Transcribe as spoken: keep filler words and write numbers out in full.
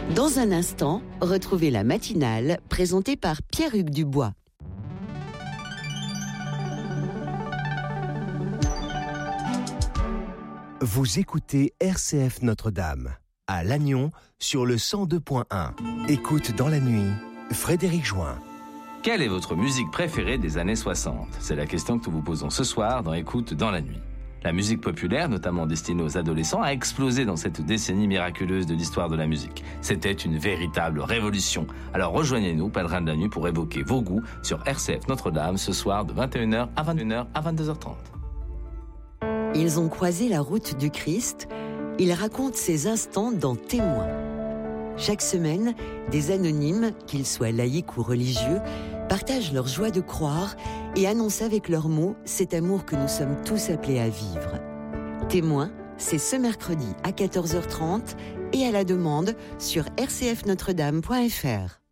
Dans un instant, retrouvez la matinale présentée par Pierre-Hugues Dubois. Vous écoutez R C F Notre-Dame, à Lannion, sur le cent deux point un. Écoute dans la nuit, Frédéric Join. Quelle est votre musique préférée des années soixante ? C'est la question que nous vous posons ce soir dans Écoute dans la nuit. La musique populaire, notamment destinée aux adolescents, a explosé dans cette décennie miraculeuse de l'histoire de la musique. C'était une véritable révolution. Alors rejoignez-nous, pèlerins de la nuit, pour évoquer vos goûts sur R C F Notre-Dame ce soir de vingt et une heures à vingt et une heures à vingt-deux heures trente. Ils ont croisé la route du Christ. Ils racontent ces instants dans Témoins. Chaque semaine, des anonymes, qu'ils soient laïcs ou religieux, partagent leur joie de croire et annoncent avec leurs mots cet amour que nous sommes tous appelés à vivre. Témoins, c'est ce mercredi à quatorze heures trente et à la demande sur r c f notre dame point f r.